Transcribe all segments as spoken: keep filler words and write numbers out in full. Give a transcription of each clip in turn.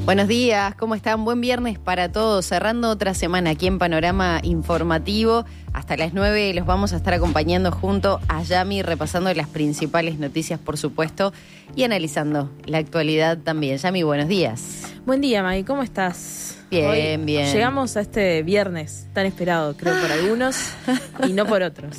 Buenos días, ¿cómo están? Buen viernes para todos, cerrando otra semana aquí en Panorama Informativo. Hasta las nueve los vamos a estar acompañando junto a Yami, repasando las principales noticias, por supuesto, y analizando la actualidad también. Yami, buenos días. Buen día, May, ¿cómo estás? Bien, Hoy bien. Llegamos a este viernes tan esperado, creo, por algunos y no por otros.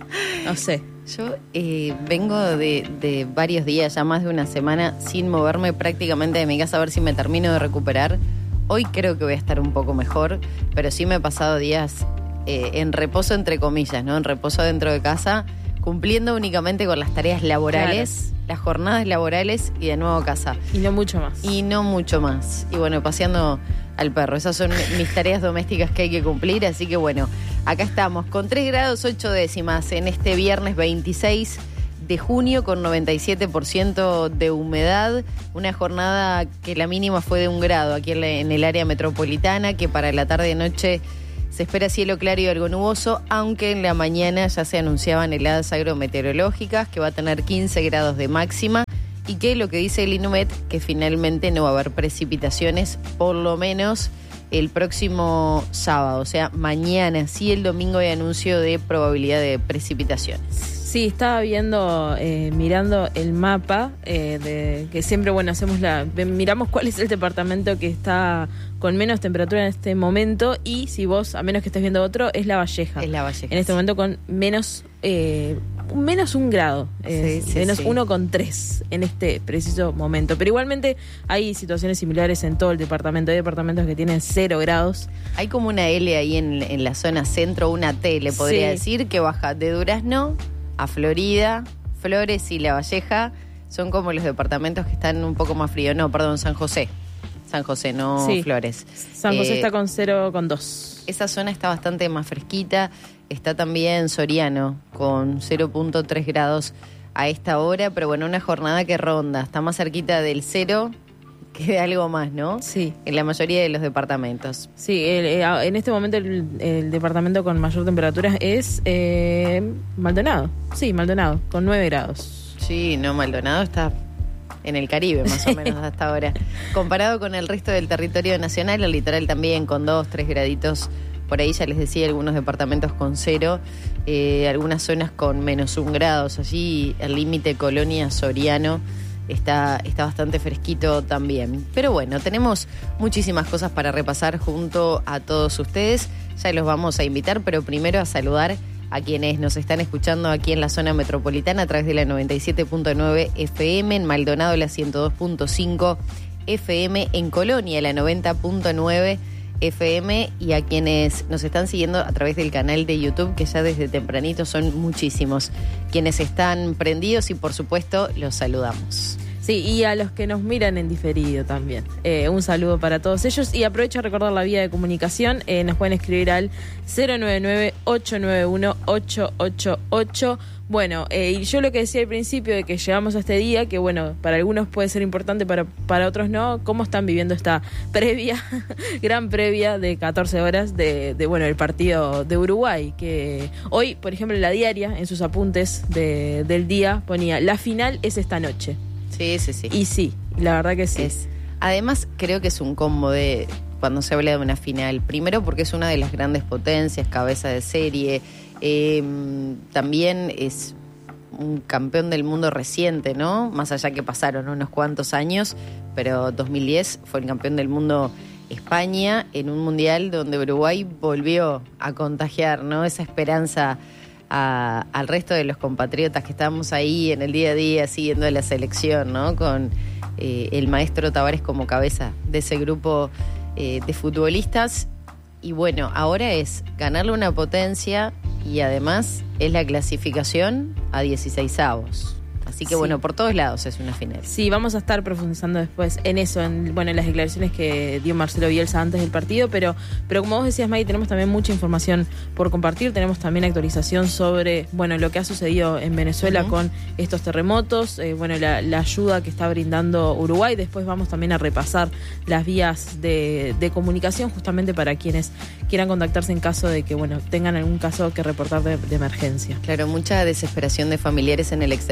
No sé. Yo eh, vengo de, de varios días, ya más de una semana, sin moverme prácticamente de mi casa a ver si me termino de recuperar. Hoy creo que voy a estar un poco mejor, pero sí me he pasado días eh, en reposo, entre comillas, ¿no? En reposo dentro de casa, cumpliendo únicamente con las tareas laborales, claro, las jornadas laborales y de nuevo a casa. Y no mucho más. Y no mucho más. Y bueno, paseando al perro. Esas son mis tareas domésticas que hay que cumplir, así que bueno, acá estamos con tres grados ocho décimas en este viernes veintiséis de junio con noventa y siete por ciento de humedad, una jornada que la mínima fue de un grado aquí en, la, en el área metropolitana, que para la tarde y noche se espera cielo claro y algo nuboso, aunque en la mañana ya se anunciaban heladas agrometeorológicas, que va a tener quince grados de máxima. Y que lo que dice el INUMET, que finalmente no va a haber precipitaciones, por lo menos el próximo sábado. O sea, mañana, sí, el domingo hay anuncio de probabilidad de precipitaciones. Sí, estaba viendo, eh, mirando el mapa, eh, de que siempre, bueno, hacemos la miramos cuál es el departamento que está con menos temperatura en este momento, y si vos, a menos que estés viendo otro, es La Valleja. Es La Valleja. En este sí. momento con menos, eh, menos un grado, eh, sí, sí, menos sí. uno con tres en este preciso momento. Pero igualmente hay situaciones similares en todo el departamento. Hay departamentos que tienen cero grados. Hay como una L ahí en, en la zona centro, una T, le podría Sí. decir, que baja de Durazno a Florida, Flores y La Valleja. Son como los departamentos que están un poco más fríos. No, perdón, San José. San José, no Sí. Flores. San José Eh, está con cero con dos. Esa zona está bastante más fresquita. Está también Soriano con cero punto tres grados a esta hora, pero bueno, una jornada que ronda. Está más cerquita del cero que de algo más, ¿no? Sí. En la mayoría de los departamentos. Sí, el, eh, en este momento el, el departamento con mayor temperatura es eh, Maldonado. Sí, Maldonado, con nueve grados. Sí, no, Maldonado está en el Caribe, más o menos, hasta ahora. Comparado con el resto del territorio nacional, el litoral también con dos, tres graditos. Por ahí ya les decía, algunos departamentos con cero, eh, algunas zonas con menos un grados. Allí el límite Colonia Soriano está, está bastante fresquito también. Pero bueno, tenemos muchísimas cosas para repasar junto a todos ustedes. Ya los vamos a invitar, pero primero a saludar a quienes nos están escuchando aquí en la zona metropolitana a través de la noventa y siete punto nueve F M, en Maldonado la ciento dos punto cinco F M, en Colonia la noventa punto nueve F M, y a quienes nos están siguiendo a través del canal de YouTube, que ya desde tempranito son muchísimos quienes están prendidos, y por supuesto los saludamos. Sí, y a los que nos miran en diferido también. Eh, un saludo para todos ellos. Y aprovecho a recordar la vía de comunicación. Eh, nos pueden escribir al cero nueve nueve, ocho nueve uno, ocho ocho ocho. Bueno, eh, y yo lo que decía al principio de que llegamos a este día, que bueno, para algunos puede ser importante, para, para otros no, cómo están viviendo esta previa, gran previa de catorce horas de, de, bueno, el partido de Uruguay, que hoy, por ejemplo, La Diaria, en sus apuntes de, del día, ponía, la final es esta noche. Sí, sí, sí. Y sí, la verdad que sí. Es, además, creo que es un combo de cuando se habla de una final. Primero porque es una de las grandes potencias, cabeza de serie. Eh, también es un campeón del mundo reciente, ¿no? Más allá que pasaron unos cuantos años, pero dos mil diez fue el campeón del mundo España, en un mundial donde Uruguay volvió a contagiar, ¿no? Esa esperanza A, al resto de los compatriotas que estamos ahí en el día a día siguiendo la selección, ¿no? Con eh, el maestro Tavares como cabeza de ese grupo eh, de futbolistas. Y bueno, ahora es ganarle una potencia, y además es la clasificación a dieciseisavos. Así que Sí. bueno, por todos lados es una final. Sí, vamos a estar profundizando después en eso, en bueno, en las declaraciones que dio Marcelo Bielsa antes del partido, pero, pero como vos decías, May, tenemos también mucha información por compartir, tenemos también actualización sobre bueno, lo que ha sucedido en Venezuela uh-huh. con estos terremotos, eh, bueno, la, la ayuda que está brindando Uruguay. Después vamos también a repasar las vías de, de comunicación, justamente para quienes quieran contactarse en caso de que bueno, tengan algún caso que reportar de, de emergencia. Claro, mucha desesperación de familiares en el exterior. Son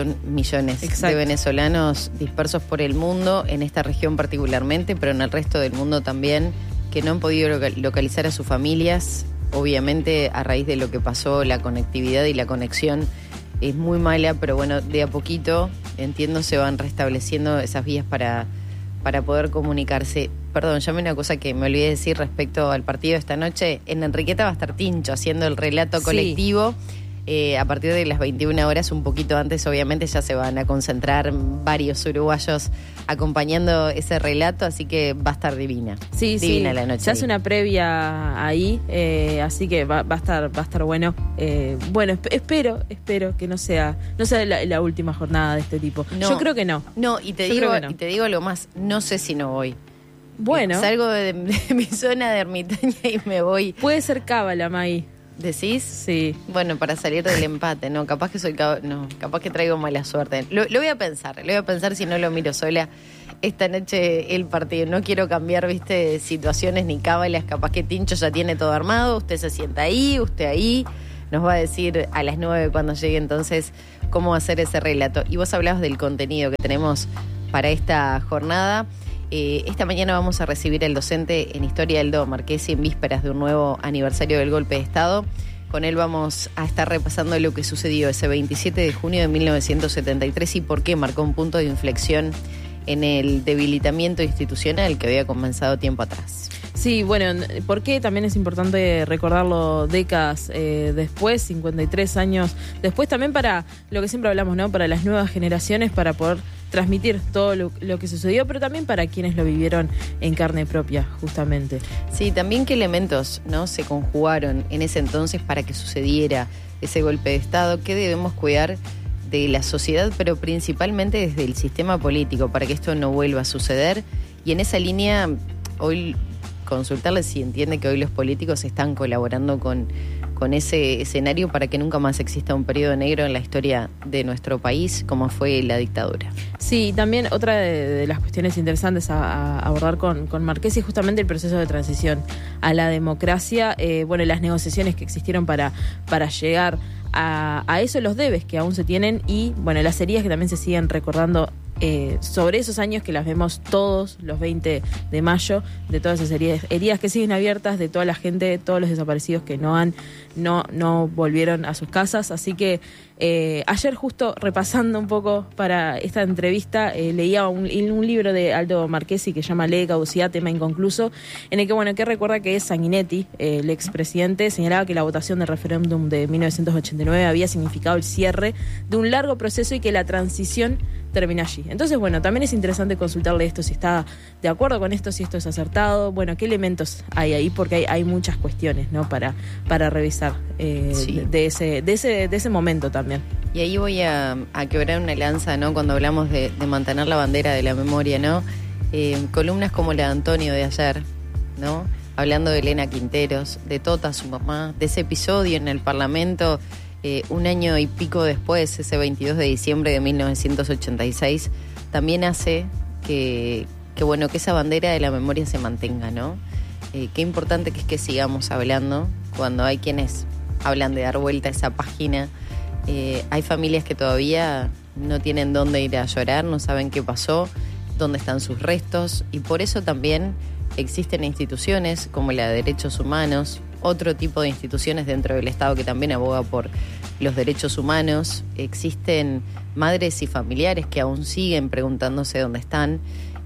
son millones Exacto. de venezolanos dispersos por el mundo, en esta región particularmente, pero en el resto del mundo también, que no han podido loca- localizar a sus familias. Obviamente, a raíz de lo que pasó, la conectividad y la conexión es muy mala, pero bueno, de a poquito, entiendo, se van restableciendo esas vías para, para poder comunicarse. Perdón, llame una cosa que me olvidé de decir respecto al partido de esta noche. En Enriqueta va a estar Tincho haciendo el relato Sí. colectivo. Eh, a partir de las veintiuna horas, un poquito antes, obviamente, ya se van a concentrar varios uruguayos acompañando ese relato, así que va a estar divina. Sí, divina sí. la noche. Se hace ahí. una previa ahí, eh, así que va, va a estar, va a estar bueno. Eh, bueno, esp- espero, espero que no sea, no sea la, la última jornada de este tipo. No. Yo creo que no. No, y te Yo digo, creo que no. y te digo algo más, no sé si no voy. Bueno, Salgo de, de mi zona de ermitaña y me voy. puede ser cábala, May. ¿Decís? Sí. Bueno, para salir del empate, no, capaz que soy cab- no, capaz que traigo mala suerte. Lo, lo voy a pensar, lo voy a pensar si no lo miro sola esta noche el partido. No quiero cambiar, viste, situaciones ni cábalas, capaz que Tincho ya tiene todo armado, usted se sienta ahí, usted ahí, nos va a decir a las nueve cuando llegue entonces cómo hacer ese relato. Y vos hablabas del contenido que tenemos para esta jornada. Eh, esta mañana vamos a recibir al docente en Historia Aldo Marchesi en vísperas de un nuevo aniversario del golpe de Estado. Con él vamos a estar repasando lo que sucedió ese veintisiete de junio de mil novecientos setenta y tres y por qué marcó un punto de inflexión en el debilitamiento institucional que había comenzado tiempo atrás. Sí, bueno, ¿por qué también es importante recordarlo décadas eh, después, cincuenta y tres años después? También para lo que siempre hablamos, ¿no? Para las nuevas generaciones, para poder transmitir todo lo, lo que sucedió, pero también para quienes lo vivieron en carne propia, justamente. Sí, también qué elementos, ¿no?, se conjugaron en ese entonces para que sucediera ese golpe de Estado, qué debemos cuidar de la sociedad, pero principalmente desde el sistema político, para que esto no vuelva a suceder. Y en esa línea, hoy consultarles si entiende que hoy los políticos están colaborando con, con ese escenario para que nunca más exista un periodo negro en la historia de nuestro país, como fue la dictadura. Sí, también otra de, de las cuestiones interesantes a, a abordar con, con Marchesi es justamente el proceso de transición a la democracia, eh, bueno, las negociaciones que existieron para, para llegar a, a eso, los debes que aún se tienen y, bueno, las heridas que también se siguen recordando Eh, sobre esos años que las vemos todos los veinte de mayo, de todas esas heridas, heridas que siguen abiertas, de toda la gente, todos los desaparecidos que no han, no, no volvieron a sus casas. Así que eh, ayer, justo repasando un poco para esta entrevista, eh, leía un, un libro de Aldo Marchesi que se llama Ley de Caducidad, tema inconcluso, en el que, bueno, que recuerda que Sanguinetti, eh, el expresidente, señalaba que la votación del referéndum de mil novecientos ochenta y nueve había significado el cierre de un largo proceso y que la transición termina allí. Entonces, bueno, también es interesante consultarle esto, si está de acuerdo con esto, si esto es acertado, bueno, qué elementos hay ahí, porque hay, hay muchas cuestiones, ¿no?, para, para revisar eh, Sí. de, de ese, de ese, de ese momento también. Y ahí voy a, a quebrar una lanza, ¿no?, cuando hablamos de, de mantener la bandera de la memoria, ¿no? Eh, columnas como la de Antonio de ayer, ¿no?, hablando de Elena Quinteros, de Tota, su mamá, de ese episodio en el Parlamento, eh, un año y pico después, ese veintidós de diciembre de mil novecientos ochenta y seis, también hace que, que bueno, que esa bandera de la memoria se mantenga, ¿no? Eh, qué importante que es que sigamos hablando cuando hay quienes hablan de dar vuelta a esa página. Eh, hay familias que todavía no tienen dónde ir a llorar, no saben qué pasó, dónde están sus restos, y por eso también existen instituciones como la de Derechos Humanos, otro tipo de instituciones dentro del Estado que también aboga por los derechos humanos. Existen madres y familiares que aún siguen preguntándose dónde están,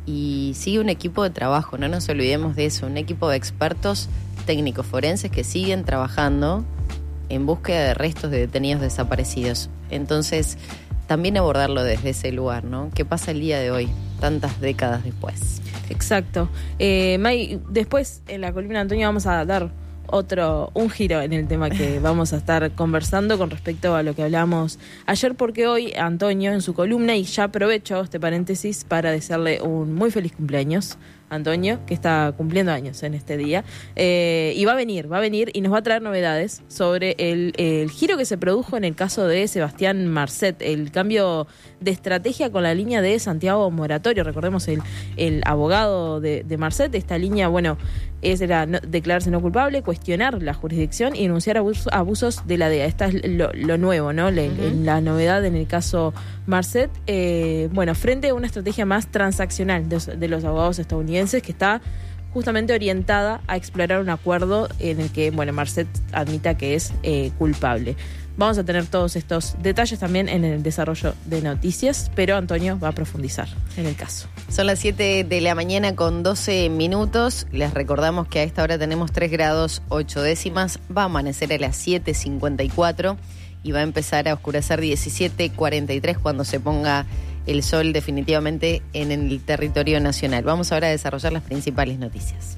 y sigue un equipo de trabajo, no nos olvidemos de eso, un equipo de expertos técnicos forenses que siguen trabajando en búsqueda de restos de detenidos desaparecidos. Entonces, también abordarlo desde ese lugar, ¿no? ¿Qué pasa el día de hoy, tantas décadas después? Exacto. Eh, May, después en la columna de Antonio vamos a dar otro, un giro en el tema que vamos a estar conversando con respecto a lo que hablamos ayer, porque hoy Antonio en su columna, y ya aprovecho este paréntesis para desearle un muy feliz cumpleaños Antonio, que está cumpliendo años en este día. Eh, y va a venir, va a venir y nos va a traer novedades sobre el, el giro que se produjo en el caso de Sebastián Marcet, el cambio de estrategia con la línea de Santiago Moratorio. Recordemos el, el abogado de, de Marcet, esta línea, bueno, es era no, declararse no culpable, cuestionar la jurisdicción y denunciar abusos, abusos de la D E A. Esta es lo, lo nuevo, ¿no? Le, uh-huh. La novedad en el caso Marcet, eh, bueno, frente a una estrategia más transaccional de, de los abogados estadounidenses que está justamente orientada a explorar un acuerdo en el que, bueno, Marcet admita que es eh, culpable. Vamos a tener todos estos detalles también en el desarrollo de noticias, pero Antonio va a profundizar en el caso. Son las siete de la mañana con doce minutos. Les recordamos que a esta hora tenemos tres grados ocho décimas. Va a amanecer a las siete cincuenta y cuatro y va a empezar a oscurecer diecisiete cuarenta y tres cuando se ponga el sol definitivamente en el territorio nacional. Vamos ahora a desarrollar las principales noticias.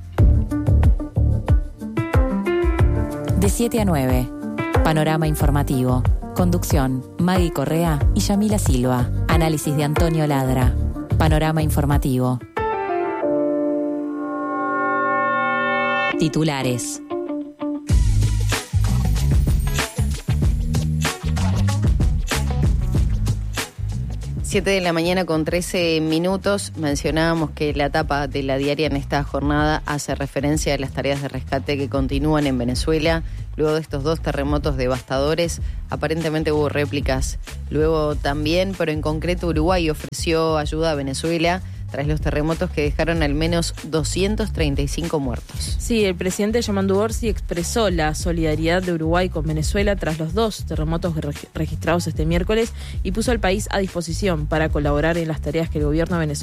De siete a nueve. Panorama informativo. Conducción, Maggie Correa y Yamila Silva. Análisis de Antonio Ladra. Panorama informativo. Titulares. siete de la mañana con trece minutos. Mencionábamos que la tapa de la diaria en esta jornada hace referencia a las tareas de rescate que continúan en Venezuela. Luego de estos dos terremotos devastadores, aparentemente hubo réplicas. Luego también, pero en concreto Uruguay ofreció ayuda a Venezuela tras los terremotos que dejaron al menos doscientos treinta y cinco muertos. Sí, el presidente Yamandu Orsi expresó la solidaridad de Uruguay con Venezuela tras los dos terremotos registrados este miércoles y puso al país a disposición para colaborar en las tareas que el gobierno venezolano